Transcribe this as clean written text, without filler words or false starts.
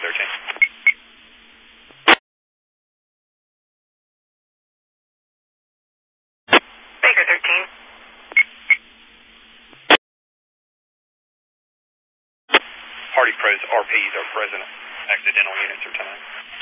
Baker 13. Hardy Pros RPs are present. Accidental units are time.